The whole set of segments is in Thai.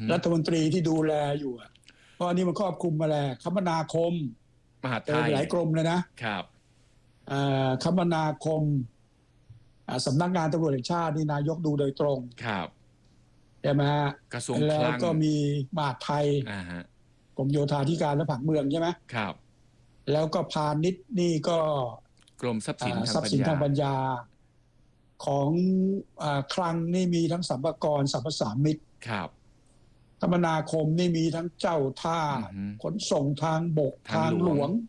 รัฐมนตรีที่ดูแลอยู่เพราะอันนี้มันครอบคลุมมาแล้วคมนาคมมหาดไทยหลายกรมเลยนะครับคมนาคมสำนักงานตำรวจแห่งชาตินี่นายกดูโดยตรงครับใช่ไหมฮะกระทรวงคแล้วลังก็มีมหาดไทยกรมโยธาธิการและผังเมืองใช่ไหมครับแล้วก็พาณิชย์นี่ก็กรมทรัพย์สินทางปัญญาของคลังนี่มีทั้งสรรพากรสรรพสามิตครับคมนาคมนี่มีทั้งเจ้าท่าขนส่งทางบกทางหลวง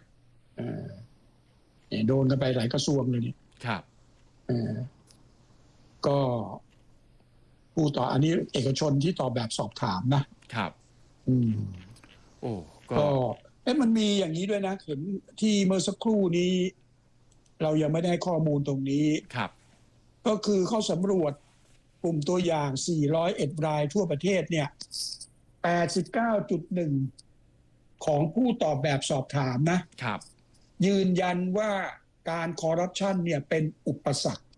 โดนกันไปหลายกระทรวงเลยนี่ครับก็ผู้ต่ออันนี้เอกชนที่ตอบแบบสอบถามนะครับโอ้ก็มันมีอย่างนี้ด้วยนะเห็นที่เมื่อสักครู่นี้เรายังไม่ได้ข้อมูลตรงนี้ครับก็คือเขาสำรวจกลุ่มตัวอย่าง401รายทั่วประเทศเนี่ย 89.1 ของผู้ตอบแบบสอบถามนะครับยืนยันว่าการคอร์รัปชันเนี่ยเป็นอุปสรรค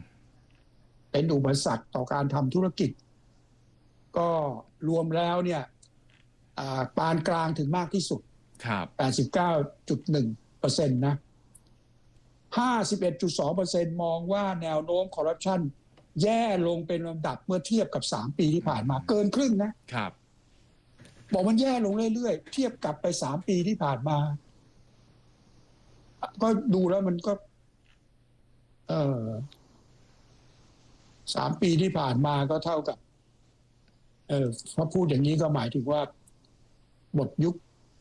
ต่อการทำธุรกิจก็รวมแล้วเนี่ยปานกลางถึงมากที่สุดครับ 89.1% นะ 51.2% มองว่าแนวโน้มคอร์รัปชันแย่ลงเป็นลำดับเมื่อเทียบกับ3ปีที่ผ่านมาเกินครึ่งนะครับบอกมันแย่ลงเรื่อยๆเทียบกับไป3ปีที่ผ่านมาก็ดูแล้วมันก็3 ปีที่ผ่านมาก็เท่ากับพอพูดอย่างนี้ก็หมายถึงว่าหมดยุค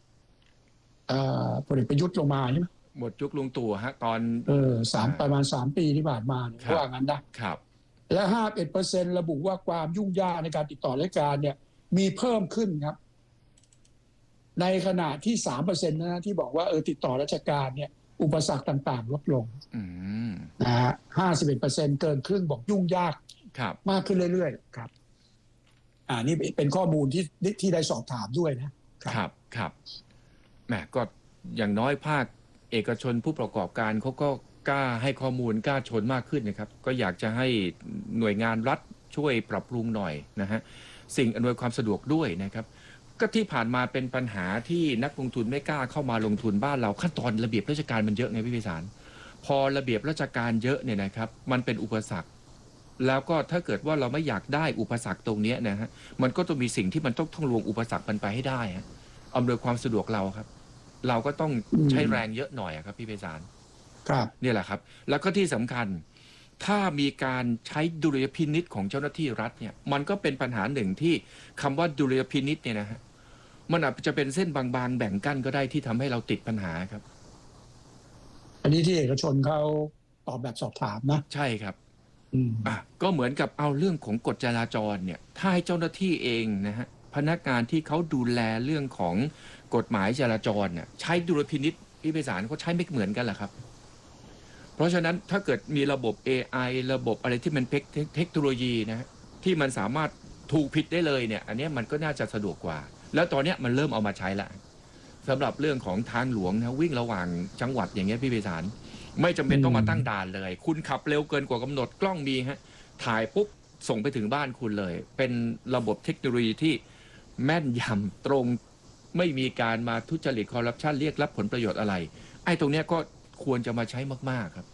พลเอกประยุทธ์ลงมาใช่ไหมหมดยุคลุงตู่ฮะตอนประมาณ3 ปีที่ผ่านมาว่างั้นนะครับและ 51% ระบุว่าความยุ่งยากในการติดต่อราชการเนี่ยมีเพิ่มขึ้นครับในขณะที่ 3% นะที่บอกว่าติดต่อราชการเนี่ยอุปสรรคต่างๆลดลงนะฮะ 51% เกินครึ่งบอกยุ่งยากมากขึ้นเรื่อยๆครับนี่เป็นข้อมูลที่ได้สอบถามด้วยนะครับครับแหมก็อย่างน้อยภาคเอกชนผู้ประกอบการเขาก็กล้าให้ข้อมูลกล้าชนมากขึ้นนะครับก็อยากจะให้หน่วยงานรัฐช่วยปรับปรุงหน่อยนะฮะสิ่งอำนวยความสะดวกด้วยนะครับก็ที่ผ่านมาเป็นปัญหาที่นักลงทุนไม่กล้าเข้ามาลงทุนบ้านเราขั้นตอนระเบียบราชการมันเยอะไงพี่พิสารพอระเบียบราชการเยอะเนี่ยนะครับมันเป็นอุปสรรคแล้วก็ถ้าเกิดว่าเราไม่อยากได้อุปสรรคตรงนี้นะฮะมันก็ต้องมีสิ่งที่มันต้องลวงอุปสรรคมันไปให้ได้ฮะอำนวยความสะดวกเราครับเราก็ต้องใช้แรงเยอะหน่อยครับพี่ไพศาลครับนี่แหละครับแล้วก็ที่สำคัญถ้ามีการใช้ดุลยพินิจของเจ้าหน้าที่รัฐเนี่ยมันก็เป็นปัญหาหนึ่งที่คำว่าดุลยพินิจเนี่ยนะฮะมันอาจจะเป็นเส้นบางๆแบ่งกั้นก็ได้ที่ทำให้เราติดปัญหาครับอันนี้ที่เอกชนเขาตอบแบบสอบถามนะใช่ครับก็เหมือนกับเอาเรื่องของกฎจราจรเนี่ยถ้าให้เจ้าหน้าที่เองนะฮะพนักงานที่เขาดูแลเรื่องของกฎหมายจราจรเนี่ยใช้ดุลพินิจพี่ไพศาลเขาใช้ไม่เหมือนกันแหละครับเพราะฉะนั้นถ้าเกิดมีระบบ AI ระบบอะไรที่มันเทคโนโลยีนะที่มันสามารถถูกผิดได้เลยเนี่ยอันนี้มันก็น่าจะสะดวกกว่าแล้วตอนนี้มันเริ่มเอามาใช้ละสำหรับเรื่องของทางหลวงนะวิ่งระหว่างจังหวัดอย่างเงี้ยพี่ไพศาลไม่จำเป็นต้องมาตั้งด่านเลยคุณขับเร็วเกินกว่ากำหนดกล้องมีฮะถ่ายปุ๊บส่งไปถึงบ้านคุณเลยเป็นระบบเทคโนโลยีที่แม่นยำตรงไม่มีการมาทุจริตคอร์รัปชันเรียกรับผลประโยชน์อะไรไอ้ตรงเนี้ยก็ควรจะมาใช้มากๆครับ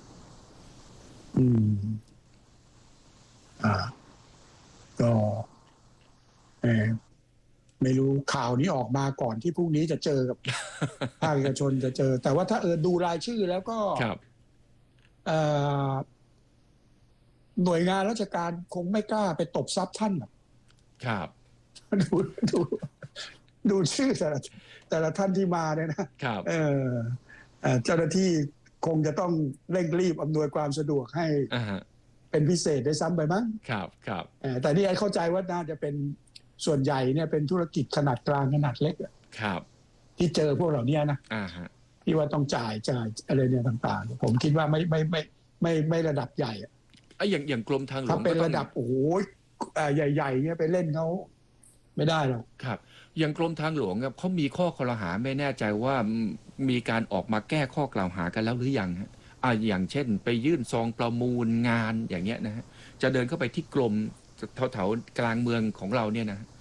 ก็ไม่รู้ข่าวนี้ออกมาก่อนที่พรุ่งนี้จะเจอกับภาคเอกชนจะเจอแต่ว่าถ้าดูรายชื่อแล้วก็หน่วยงานราชการคงไม่กล้าไปตบทรัพย์ท่านหรอกครับดูชื่อแต่ละท่านที่มาเนี่ยนะครับเจ้าหน้าที่คงจะต้องเร่งรีบอำนวยความสะดวกให้เป็นพิเศษได้ซ้ำไปมั้งครับแต่นี่เข้าใจว่าน่าจะเป็นส่วนใหญ่เนี่ยเป็นธุรกิจขนาดกลางขนาดเล็กครับที่เจอพวกเหล่านี้นะที่ว่าต้องจ่ายอะไรเนี่ยต่างๆผมคิดว่าไม่ระดับใหญ่อย่างกรมทางหลวงถ้าเป็นระดับโอ้โหใหญ่ๆเนี่ยไปเล่นเขาไม่ได้หรอกครับอย่างกรมทางหลวงครับเขามีข้อคอรหาไม่แน่ใจว่ามีการออกมาแก้ข้อกล่าวหากันแล้วหรือยังฮะอย่างเช่นไปยื่นซองประมูลงานอย่างเงี้ยนะฮะจะเดินเข้าไปที่กรมแถวๆกลางเมืองของเราเนี่ยนะ